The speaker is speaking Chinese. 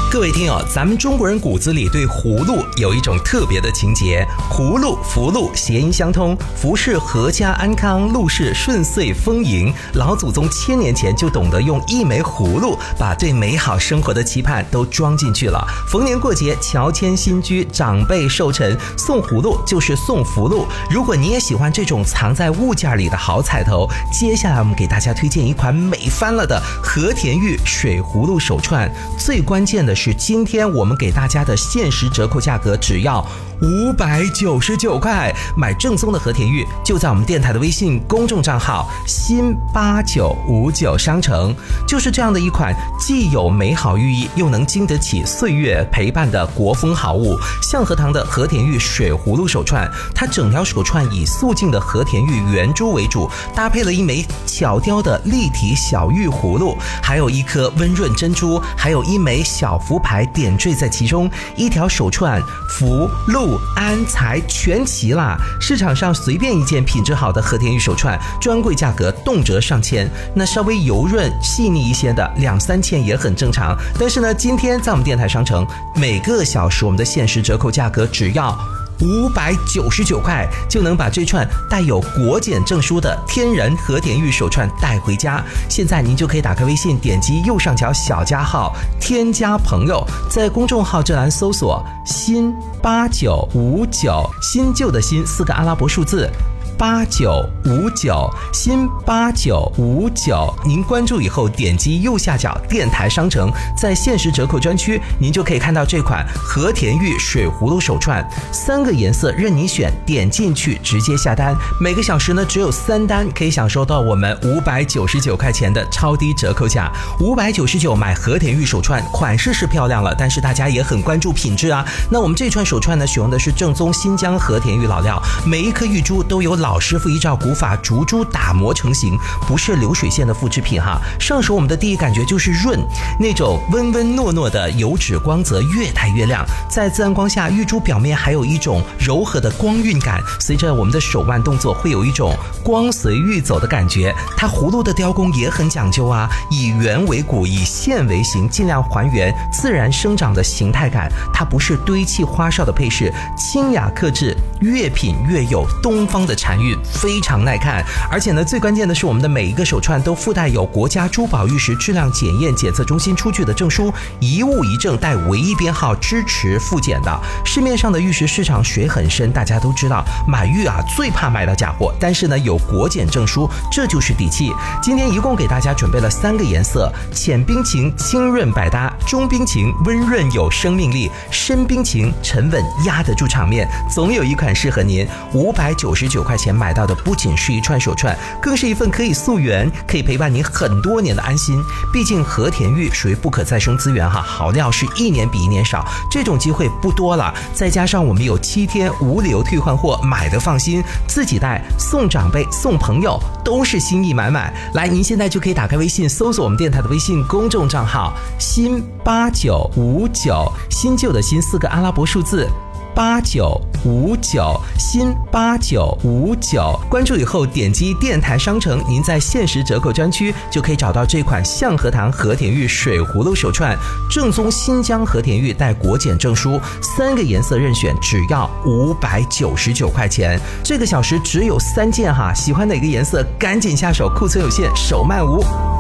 各位听友，咱们中国人骨子里对葫芦有一种特别的情结，葫芦、福禄谐音相通，福是阖家安康，禄是顺遂丰盈。老祖宗1000年前就懂得用一枚葫芦把对美好生活的期盼都装进去了。逢年过节，乔迁新居，长辈寿辰，送葫芦就是送福禄。如果你也喜欢这种藏在物件里的好彩头，接下来我们给大家推荐一款美翻了的和田玉水葫芦手串。最关键的是，今天我们给大家的限时折扣价格只要599块，买正宗的和田玉就在我们电台的微信公众账号新8959商城。就是这样的一款既有美好寓意又能经得起岁月陪伴的国风好物，象和堂的和田玉水葫芦手串。它整条手串以素净的和田玉圆珠为主，搭配了一枚巧雕的立体小玉葫芦，还有一颗温润珍珠，还有一枚小福牌点缀在其中。一条手串福禄安财全齐啦！市场上随便一件品质好的和田玉手串，专柜价格动辄上千，那稍微油润细腻一些的2-3千也很正常。但是呢，今天在我们电台商城，每个小时我们的限时折扣价格只要599块，就能把这串带有国检证书的天然和田玉手串带回家。现在您就可以打开微信，点击右上角小加号，添加朋友，在公众号这栏搜索新8959，新旧的新4个阿拉伯数字8959，新8959，您关注以后点击右下角电台商城，在限时折扣专区，您就可以看到这款和田玉水葫芦手串，3个颜色任你选，点进去直接下单，每个小时呢只有3单，可以享受到我们599块钱的超低折扣价。599买和田玉手串，款式是漂亮了，但是大家也很关注品质啊。那我们这串手串呢，使用的是正宗新疆和田玉老料，每一颗玉珠都有老师傅依照古法逐珠打磨成型，不是流水线的复制品哈。上手我们的第一感觉就是润，那种温温糯糯的油脂光泽越带越亮，在自然光下，玉珠表面还有一种柔和的光晕感，随着我们的手腕动作会有一种光随玉走的感觉。它葫芦的雕工也很讲究啊，以圆为骨，以线为形，尽量还原自然生长的形态感。它不是堆砌花哨的配饰，清雅克制，越品越有东方的禅韵，非常耐看。而且呢，最关键的是我们的每一个手串都附带有国家珠宝玉石质量检验检测中心出具的证书，一物一证带唯一编号，支持复检的。市面上的玉石市场水很深，大家都知道买玉啊最怕买到假货，但是呢有国检证书，这就是底气。今天一共给大家准备了3个颜色，浅冰情清润百搭，中冰情温润有生命力，深冰情沉稳压得住场面，总有一款适合您。599块钱买到的不仅是一串手串，更是一份可以溯源，可以陪伴您很多年的安心。毕竟和田玉属于不可再生资源哈，好料是1年比1年少，这种机会不多了。再加上我们有7天无理由退换货，买的放心，自己带、送长辈、送朋友都是心意满满。来，您现在就可以打开微信，搜索我们电台的微信公众账号新8959，新旧的新4个阿拉伯数字8959，新8959，关注以后点击电台商城，您在限时折扣专区就可以找到这款象和堂和田玉水葫芦手串，正宗新疆和田玉带国检证书，3个颜色任选，只要599块钱。这个小时只有3件哈，喜欢哪个颜色赶紧下手，库存有限，手慢无。